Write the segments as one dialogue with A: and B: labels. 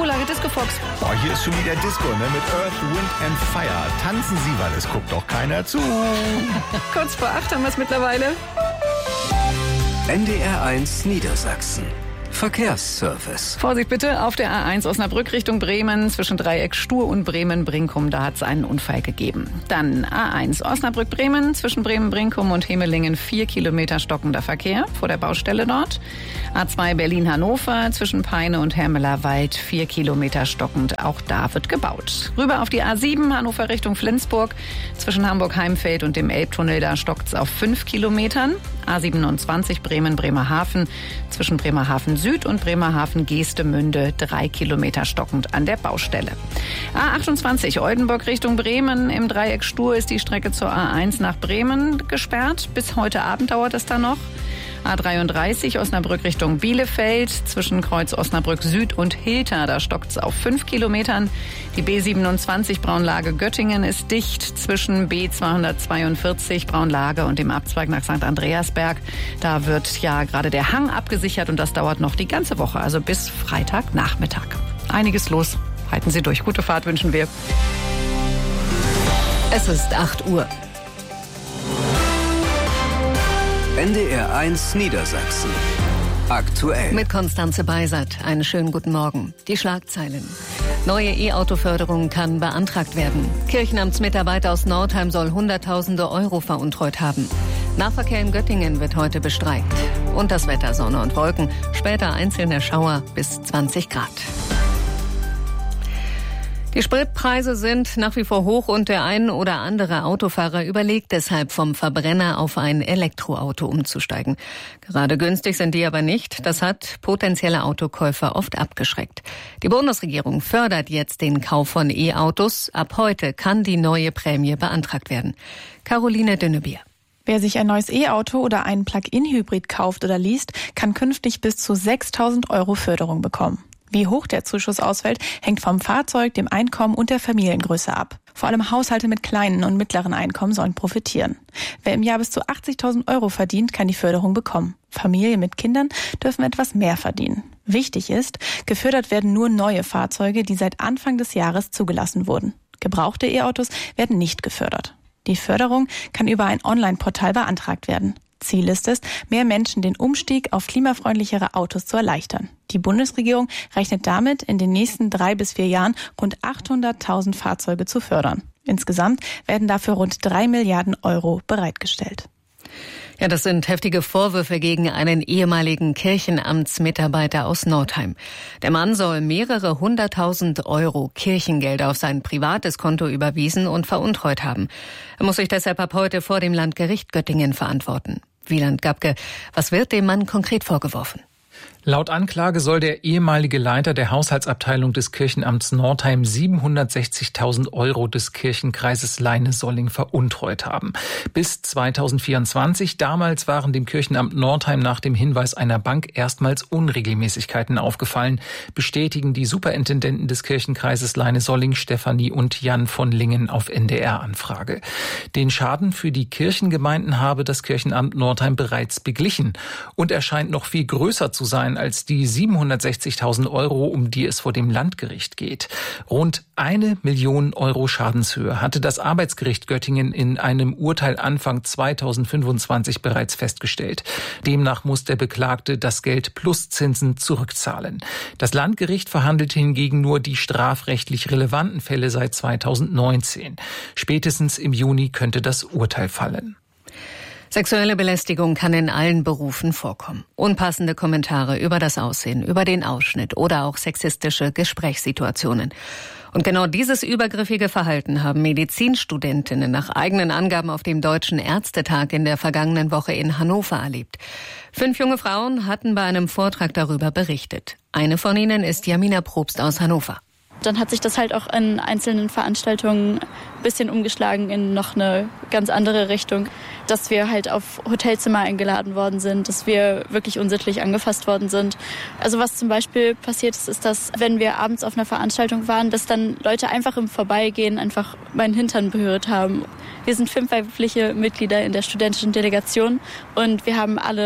A: Kuhlage Disco Fox.
B: Boah, hier ist schon wieder Disco, ne? Mit Earth, Wind and Fire. Tanzen Sie, weil es guckt doch keiner zu.
A: Kurz vor 8 haben wir es mittlerweile.
C: NDR1 Niedersachsen. Verkehrsservice.
A: Vorsicht bitte auf der A1 Osnabrück Richtung Bremen zwischen Dreieck Stur und Bremen-Brinkum. Da hat es einen Unfall gegeben. Dann A1 Osnabrück-Bremen zwischen Bremen-Brinkum und Hemelingen 4 Kilometer stockender Verkehr vor der Baustelle dort. A2 Berlin-Hannover zwischen Peine und Hermelerwald 4 Kilometer stockend. Auch da wird gebaut. Rüber auf die A7 Hannover Richtung Flensburg zwischen Hamburg-Heimfeld und dem Elbtunnel. Da stockt es auf 5 Kilometern. A27 Bremen-Bremerhaven zwischen Bremerhaven Süd und Bremerhaven-Geestemünde 3 Kilometer stockend an der Baustelle. A28 Oldenburg Richtung Bremen. Im Dreieck Stur ist die Strecke zur A1 nach Bremen gesperrt. Bis heute Abend dauert es da noch. A33 Osnabrück Richtung Bielefeld zwischen Kreuz Osnabrück Süd und Hilter. Da stockt es auf 5 Kilometern. Die B27 Braunlage Göttingen ist dicht zwischen B242 Braunlage und dem Abzweig nach St. Andreasberg. Da wird ja gerade der Hang abgesichert und das dauert noch die ganze Woche, also bis Freitagnachmittag. Einiges los. Halten Sie durch. Gute Fahrt wünschen wir.
D: Es ist 8 Uhr.
C: NDR1 Niedersachsen. Aktuell.
D: Mit Konstanze Beisert. Einen schönen guten Morgen. Die Schlagzeilen. Neue E-Auto-Förderung kann beantragt werden. Kirchenamtsmitarbeiter aus Nordheim soll Hunderttausende Euro veruntreut haben. Nahverkehr in Göttingen wird heute bestreikt. Und das Wetter, Sonne und Wolken. Später einzelne Schauer bis 20 Grad. Die Spritpreise sind nach wie vor hoch und der ein oder andere Autofahrer überlegt deshalb, vom Verbrenner auf ein Elektroauto umzusteigen. Gerade günstig sind die aber nicht. Das hat potenzielle Autokäufer oft abgeschreckt. Die Bundesregierung fördert jetzt den Kauf von E-Autos. Ab heute kann die neue Prämie beantragt werden. Caroline Dünnebier.
E: Wer sich ein neues E-Auto oder einen Plug-in-Hybrid kauft oder liest, kann künftig bis zu 6.000 Euro Förderung bekommen. Wie hoch der Zuschuss ausfällt, hängt vom Fahrzeug, dem Einkommen und der Familiengröße ab. Vor allem Haushalte mit kleinen und mittleren Einkommen sollen profitieren. Wer im Jahr bis zu 80.000 Euro verdient, kann die Förderung bekommen. Familien mit Kindern dürfen etwas mehr verdienen. Wichtig ist, gefördert werden nur neue Fahrzeuge, die seit Anfang des Jahres zugelassen wurden. Gebrauchte E-Autos werden nicht gefördert. Die Förderung kann über ein Online-Portal beantragt werden. Ziel ist es, mehr Menschen den Umstieg auf klimafreundlichere Autos zu erleichtern. Die Bundesregierung rechnet damit, in den nächsten 3 bis 4 Jahren rund 800.000 Fahrzeuge zu fördern. Insgesamt werden dafür rund 3 Milliarden Euro bereitgestellt.
D: Ja, das sind heftige Vorwürfe gegen einen ehemaligen Kirchenamtsmitarbeiter aus Nordheim. Der Mann soll mehrere 100.000 Euro Kirchengelder auf sein privates Konto überwiesen und veruntreut haben. Er muss sich deshalb ab heute vor dem Landgericht Göttingen verantworten. Wieland Gabke, was wird dem Mann konkret vorgeworfen?
F: Laut Anklage soll der ehemalige Leiter der Haushaltsabteilung des Kirchenamts Nordheim 760.000 Euro des Kirchenkreises Leine-Solling veruntreut haben. Bis 2024, damals waren dem Kirchenamt Nordheim nach dem Hinweis einer Bank erstmals Unregelmäßigkeiten aufgefallen, bestätigen die Superintendenten des Kirchenkreises Leine-Solling, Stefanie und Jan von Lingen auf NDR-Anfrage. Den Schaden für die Kirchengemeinden habe das Kirchenamt Nordheim bereits beglichen und er scheint noch viel größer zu sein als die 760.000 Euro, um die es vor dem Landgericht geht. Rund 1 Million Euro Schadenshöhe hatte das Arbeitsgericht Göttingen in einem Urteil Anfang 2025 bereits festgestellt. Demnach muss der Beklagte das Geld plus Zinsen zurückzahlen. Das Landgericht verhandelte hingegen nur die strafrechtlich relevanten Fälle seit 2019. Spätestens im Juni könnte das Urteil fallen.
D: Sexuelle Belästigung kann in allen Berufen vorkommen. Unpassende Kommentare über das Aussehen, über den Ausschnitt oder auch sexistische Gesprächssituationen. Und genau dieses übergriffige Verhalten haben Medizinstudentinnen nach eigenen Angaben auf dem Deutschen Ärztetag in der vergangenen Woche in Hannover erlebt. 5 junge Frauen hatten bei einem Vortrag darüber berichtet. Eine von ihnen ist Jamina Probst aus Hannover.
G: Dann hat sich das halt auch in einzelnen Veranstaltungen ein bisschen umgeschlagen in noch eine ganz andere Richtung. Dass wir halt auf Hotelzimmer eingeladen worden sind, dass wir wirklich unsittlich angefasst worden sind. Also was zum Beispiel passiert ist, ist, dass wenn wir abends auf einer Veranstaltung waren, dass dann Leute einfach im Vorbeigehen einfach meinen Hintern berührt haben. Wir sind 5 weibliche Mitglieder in der studentischen Delegation und wir haben alle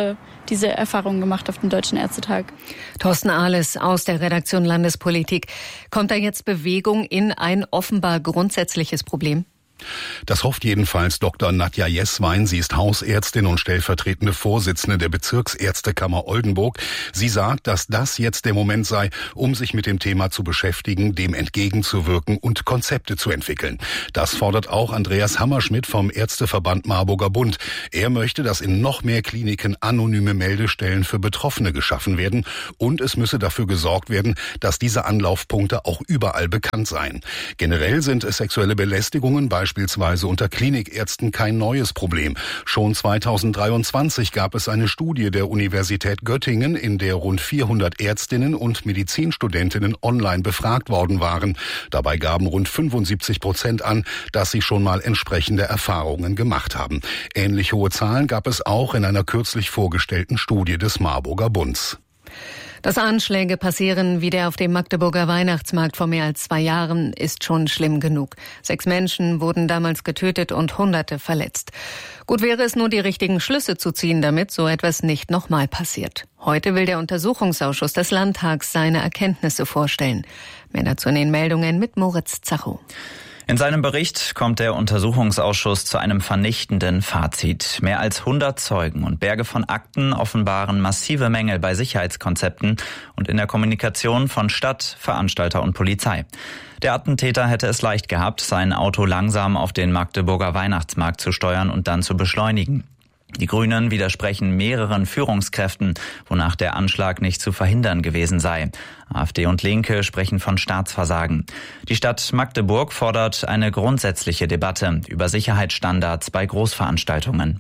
G: diese Erfahrung gemacht auf dem Deutschen Ärztetag.
D: Thorsten Ahles aus der Redaktion Landespolitik. Kommt da jetzt Bewegung in ein offenbar grundsätzliches Problem?
H: Das hofft jedenfalls Dr. Nadja Jesswein. Sie ist Hausärztin und stellvertretende Vorsitzende der Bezirksärztekammer Oldenburg. Sie sagt, dass das jetzt der Moment sei, um sich mit dem Thema zu beschäftigen, dem entgegenzuwirken und Konzepte zu entwickeln. Das fordert auch Andreas Hammerschmidt vom Ärzteverband Marburger Bund. Er möchte, dass in noch mehr Kliniken anonyme Meldestellen für Betroffene geschaffen werden und es müsse dafür gesorgt werden, dass diese Anlaufpunkte auch überall bekannt seien. Generell sind sexuelle Belästigungen beispielsweise unter Klinikärzten kein neues Problem. Schon 2023 gab es eine Studie der Universität Göttingen, in der rund 400 Ärztinnen und Medizinstudentinnen online befragt worden waren. Dabei gaben rund 75% an, dass sie schon mal entsprechende Erfahrungen gemacht haben. Ähnlich hohe Zahlen gab es auch in einer kürzlich vorgestellten Studie des Marburger Bunds.
D: Dass Anschläge passieren wie der auf dem Magdeburger Weihnachtsmarkt vor mehr als 2 Jahren, ist schon schlimm genug. 6 Menschen wurden damals getötet und Hunderte verletzt. Gut wäre es nur, die richtigen Schlüsse zu ziehen, damit so etwas nicht nochmal passiert. Heute will der Untersuchungsausschuss des Landtags seine Erkenntnisse vorstellen. Mehr dazu in den Meldungen mit Moritz Zacho.
I: In seinem Bericht kommt der Untersuchungsausschuss zu einem vernichtenden Fazit. Mehr als 100 Zeugen und Berge von Akten offenbaren massive Mängel bei Sicherheitskonzepten und in der Kommunikation von Stadt, Veranstalter und Polizei. Der Attentäter hätte es leicht gehabt, sein Auto langsam auf den Magdeburger Weihnachtsmarkt zu steuern und dann zu beschleunigen. Die Grünen widersprechen mehreren Führungskräften, wonach der Anschlag nicht zu verhindern gewesen sei. AfD und Linke sprechen von Staatsversagen. Die Stadt Magdeburg fordert eine grundsätzliche Debatte über Sicherheitsstandards bei Großveranstaltungen.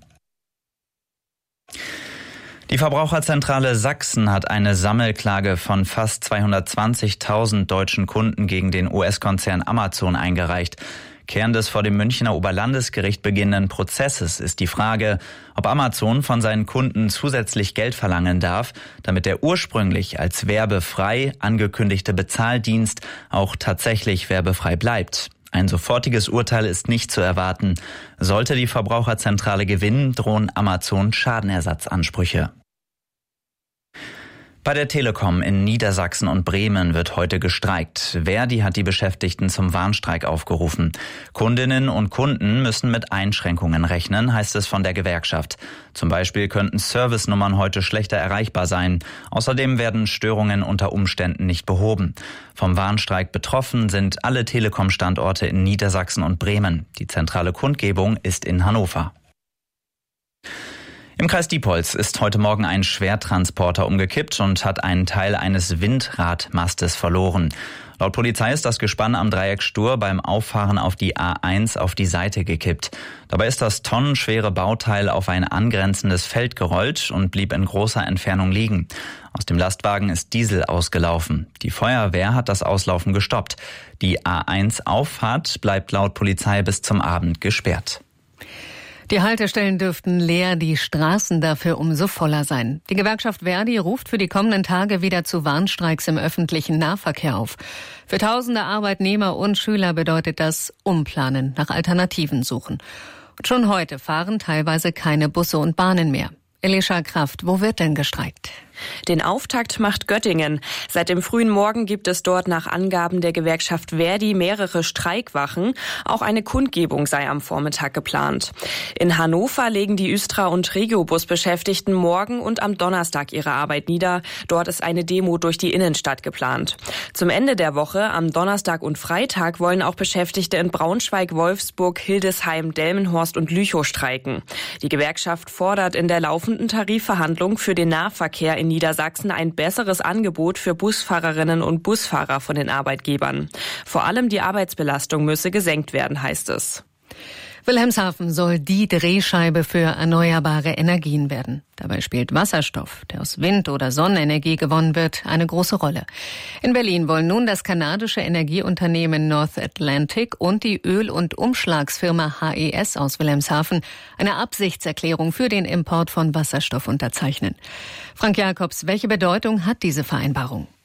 I: Die Verbraucherzentrale Sachsen hat eine Sammelklage von fast 220.000 deutschen Kunden gegen den US-Konzern Amazon eingereicht. Kern des vor dem Münchner Oberlandesgericht beginnenden Prozesses ist die Frage, ob Amazon von seinen Kunden zusätzlich Geld verlangen darf, damit der ursprünglich als werbefrei angekündigte Bezahldienst auch tatsächlich werbefrei bleibt. Ein sofortiges Urteil ist nicht zu erwarten. Sollte die Verbraucherzentrale gewinnen, drohen Amazon Schadenersatzansprüche. Bei der Telekom in Niedersachsen und Bremen wird heute gestreikt. Verdi hat die Beschäftigten zum Warnstreik aufgerufen. Kundinnen und Kunden müssen mit Einschränkungen rechnen, heißt es von der Gewerkschaft. Zum Beispiel könnten Servicenummern heute schlechter erreichbar sein. Außerdem werden Störungen unter Umständen nicht behoben. Vom Warnstreik betroffen sind alle Telekom-Standorte in Niedersachsen und Bremen. Die zentrale Kundgebung ist in Hannover. Im Kreis Diepholz ist heute Morgen ein Schwertransporter umgekippt und hat einen Teil eines Windradmastes verloren. Laut Polizei ist das Gespann am Dreieck Stur beim Auffahren auf die A1 auf die Seite gekippt. Dabei ist das tonnenschwere Bauteil auf ein angrenzendes Feld gerollt und blieb in großer Entfernung liegen. Aus dem Lastwagen ist Diesel ausgelaufen. Die Feuerwehr hat das Auslaufen gestoppt. Die A1-Auffahrt bleibt laut Polizei bis zum Abend gesperrt.
D: Die Haltestellen dürften leer, die Straßen dafür umso voller sein. Die Gewerkschaft Verdi ruft für die kommenden Tage wieder zu Warnstreiks im öffentlichen Nahverkehr auf. Für tausende Arbeitnehmer und Schüler bedeutet das umplanen, nach Alternativen suchen. Und schon heute fahren teilweise keine Busse und Bahnen mehr. Elisha Kraft, wo wird denn gestreikt?
J: Den Auftakt macht Göttingen. Seit dem frühen Morgen gibt es dort nach Angaben der Gewerkschaft Verdi mehrere Streikwachen. Auch eine Kundgebung sei am Vormittag geplant. In Hannover legen die Östra- und Regiobus-Beschäftigten morgen und am Donnerstag ihre Arbeit nieder. Dort ist eine Demo durch die Innenstadt geplant. Zum Ende der Woche, am Donnerstag und Freitag, wollen auch Beschäftigte in Braunschweig, Wolfsburg, Hildesheim, Delmenhorst und Lüchow streiken. Die Gewerkschaft fordert in der laufenden Tarifverhandlung für den Nahverkehr in Niedersachsen ein besseres Angebot für Busfahrerinnen und Busfahrer von den Arbeitgebern. Vor allem die Arbeitsbelastung müsse gesenkt werden, heißt es.
D: Wilhelmshaven soll die Drehscheibe für erneuerbare Energien werden. Dabei spielt Wasserstoff, der aus Wind- oder Sonnenenergie gewonnen wird, eine große Rolle. In Berlin wollen nun das kanadische Energieunternehmen North Atlantic und die Öl- und Umschlagsfirma HES aus Wilhelmshaven eine Absichtserklärung für den Import von Wasserstoff unterzeichnen. Frank Jakobs, welche Bedeutung hat diese Vereinbarung?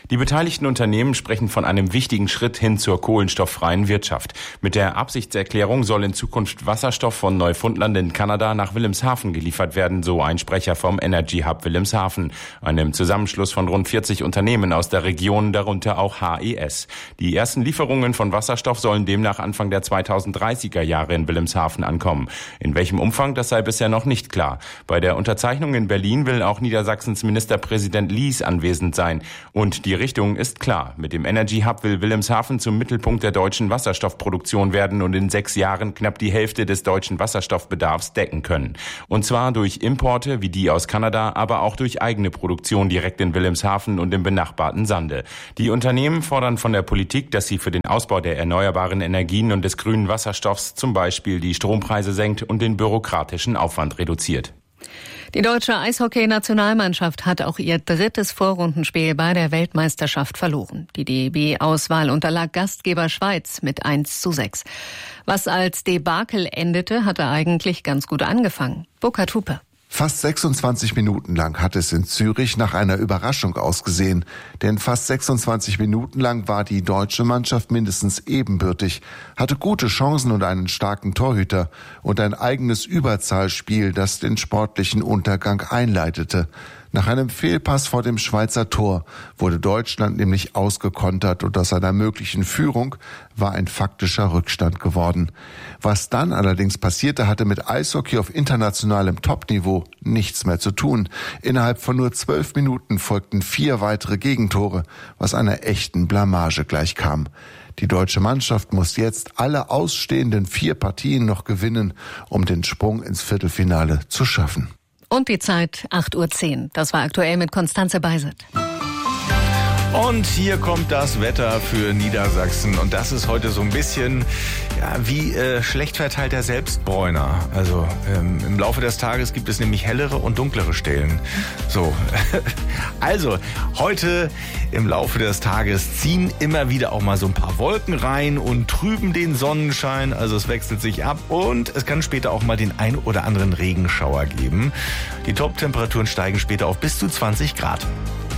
K: Die beteiligten Unternehmen sprechen von einem wichtigen Schritt hin zur kohlenstofffreien Wirtschaft. Mit der Absichtserklärung soll in Zukunft Wasserstoff von Neufundland in Kanada nach Wilhelmshaven geliefert werden, so ein Sprecher vom Energy Hub Wilhelmshaven, einem Zusammenschluss von rund 40 Unternehmen aus der Region, darunter auch HES. Die ersten Lieferungen von Wasserstoff sollen demnach Anfang der 2030er Jahre in Wilhelmshaven ankommen. In welchem Umfang, das sei bisher noch nicht klar. Bei der Unterzeichnung in Berlin will auch Niedersachsens Ministerpräsident Lies anwesend sein. Und die Richtung ist klar. Mit dem Energy Hub will Wilhelmshaven zum Mittelpunkt der deutschen Wasserstoffproduktion werden und in 6 Jahren knapp die Hälfte des deutschen Wasserstoffbedarfs decken können. Und zwar durch Importe wie die aus Kanada, aber auch durch eigene Produktion direkt in Wilhelmshaven und im benachbarten Sande. Die Unternehmen fordern von der Politik, dass sie für den Ausbau der erneuerbaren Energien und des grünen Wasserstoffs zum Beispiel die Strompreise senkt und den bürokratischen Aufwand reduziert.
D: Die deutsche Eishockey-Nationalmannschaft hat auch ihr 3. Vorrundenspiel bei der Weltmeisterschaft verloren. Die DEB-Auswahl unterlag Gastgeber Schweiz mit 1:6. Was als Debakel endete, hatte eigentlich ganz gut angefangen. Burkhard Hupe.
L: Fast 26 Minuten lang hat es in Zürich nach einer Überraschung ausgesehen. Denn fast 26 Minuten lang war die deutsche Mannschaft mindestens ebenbürtig, hatte gute Chancen und einen starken Torhüter und ein eigenes Überzahlspiel, das den sportlichen Untergang einleitete. Nach einem Fehlpass vor dem Schweizer Tor wurde Deutschland nämlich ausgekontert und aus einer möglichen Führung war ein faktischer Rückstand geworden. Was dann allerdings passierte, hatte mit Eishockey auf internationalem Topniveau nichts mehr zu tun. Innerhalb von nur 12 Minuten folgten 4 weitere Gegentore, was einer echten Blamage gleichkam. Die deutsche Mannschaft muss jetzt alle ausstehenden 4 Partien noch gewinnen, um den Sprung ins Viertelfinale zu schaffen.
D: Und die Zeit 8:10 Uhr. Das war aktuell mit Konstanze Beisert.
B: Und hier kommt das Wetter für Niedersachsen. Und das ist heute so ein bisschen wie schlecht verteilter Selbstbräuner. Also im Laufe des Tages gibt es nämlich hellere und dunklere Stellen. So, also heute im Laufe des Tages ziehen immer wieder auch mal so ein paar Wolken rein und trüben den Sonnenschein. Also es wechselt sich ab und es kann später auch mal den ein oder anderen Regenschauer geben. Die Top-Temperaturen steigen später auf bis zu 20 Grad.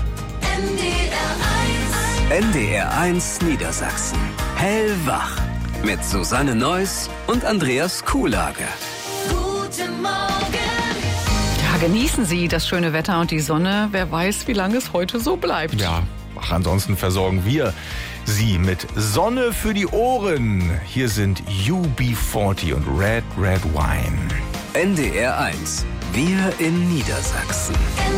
C: NDR 1 Niedersachsen. Hellwach. Mit Susanne Neuss und Andreas Kuhlage.
A: Guten Morgen. Ja, genießen Sie das schöne Wetter und die Sonne. Wer weiß, wie lange es heute so bleibt.
B: Ja, ansonsten versorgen wir Sie mit Sonne für die Ohren. Hier sind UB40 und Red Red Wine.
C: NDR 1. Wir in Niedersachsen.